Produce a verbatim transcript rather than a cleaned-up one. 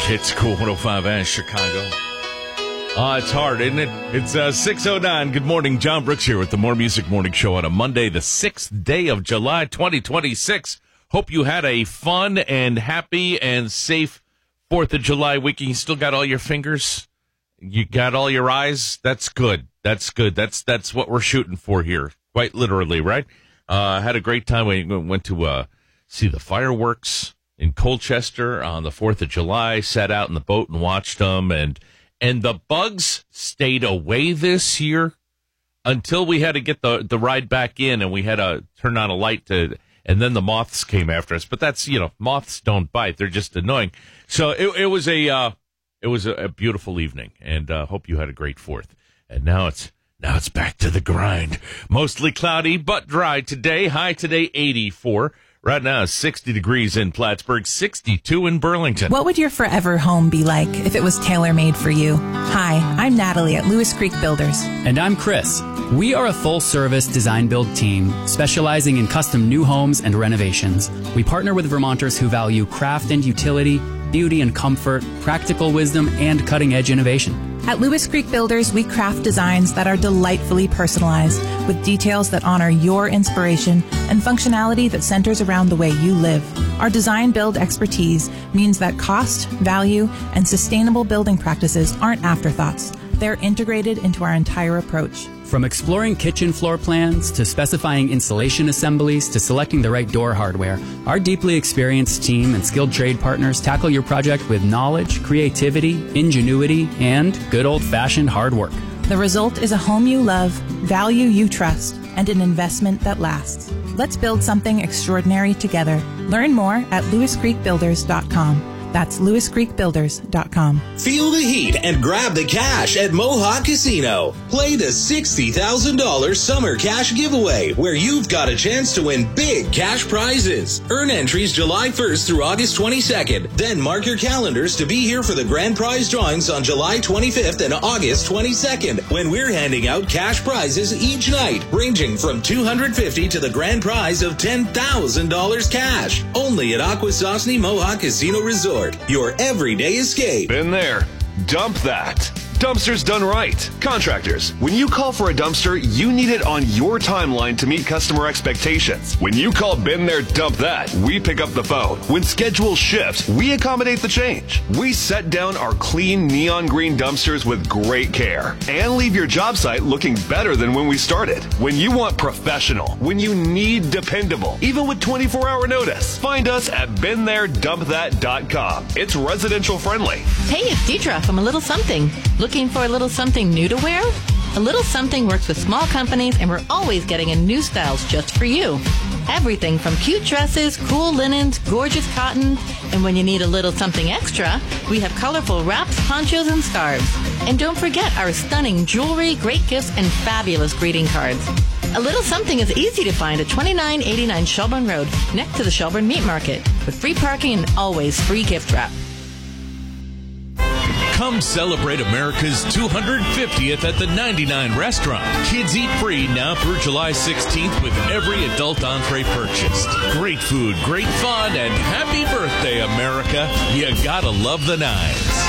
It's Cool one oh five and Chicago. Uh, it's hard, isn't it? It's uh, six oh nine. Good morning. John Brooks here with the More Music Morning Show on a Monday, the sixth day of July, twenty twenty-six. Hope you had a fun and happy and safe fourth of July weekend. You still got all your fingers? You got all your eyes? That's good. That's good. That's that's what we're shooting for here, quite literally, right? Uh, had a great time. We went to uh, see the fireworks in Colchester on the fourth of July, sat out in the boat and watched them, and and the bugs stayed away this year until we had to get the, the ride back in, and we had to turn on a light to, and then the moths came after us. But that's, you know, moths don't bite; they're just annoying. So it, it was a uh, it was a, a beautiful evening, and uh, hope you had a great fourth. And now it's now it's back to the grind. Mostly cloudy but dry today. High today eighty-four. Right now, sixty degrees in Plattsburgh, sixty-two in Burlington. What would your forever home be like if it was tailor-made for you? Hi, I'm Natalie at Lewis Creek Builders. And I'm Chris. We are a full-service design-build team specializing in custom new homes and renovations. We partner with Vermonters who value craft and utility, beauty and comfort, practical wisdom, and cutting-edge innovation. At Lewis Creek Builders, we craft designs that are delightfully personalized with details that honor your inspiration and functionality that centers around the way you live. Our design-build expertise means that cost, value, and sustainable building practices aren't afterthoughts. They're integrated into our entire approach. From exploring kitchen floor plans to specifying insulation assemblies to selecting the right door hardware, our deeply experienced team and skilled trade partners tackle your project with knowledge, creativity, ingenuity, and good old-fashioned hard work. The result is a home you love, value you trust, and an investment that lasts. Let's build something extraordinary together. Learn more at lewis creek builders dot com. That's lewis creek builders dot com. Feel the heat and grab the cash at Mohawk Casino. Play the sixty thousand dollars Summer Cash Giveaway, where you've got a chance to win big cash prizes. Earn entries July first through August twenty-second. Then mark your calendars to be here for the grand prize drawings on July twenty-fifth and August twenty-second, when we're handing out cash prizes each night, ranging from two hundred fifty dollars to the grand prize of ten thousand dollars cash. Only at Akwesasne Mohawk Casino Resort. Your everyday escape. Been there. Dump that. Dumpsters done right. Contractors, when you call for a dumpster, you need it on your timeline to meet customer expectations. When you call Been There, Dump That, we pick up the phone. When schedules shift, we accommodate the change. We set down our clean neon green dumpsters with great care and leave your job site looking better than when we started. When you want professional, when you need dependable, even with twenty-four hour notice, find us at been there dump that dot com. It's residential friendly. Hey, it's Deidre from A Little Something. Looking for a little something new to wear? A Little Something works with small companies, and we're always getting in new styles just for you. Everything from cute dresses, cool linens, gorgeous cotton, and when you need a little something extra, we have colorful wraps, ponchos, and scarves. And don't forget our stunning jewelry, great gifts, and fabulous greeting cards. A Little Something is easy to find at twenty-nine eighty-nine Shelburne Road, next to the Shelburne Meat Market, with free parking and always free gift wrap. Come celebrate America's two hundred fiftieth at the ninety-nine Restaurant. Kids eat free now through July sixteenth with every adult entree purchased. Great food, great fun, and happy birthday, America. You gotta love the nines.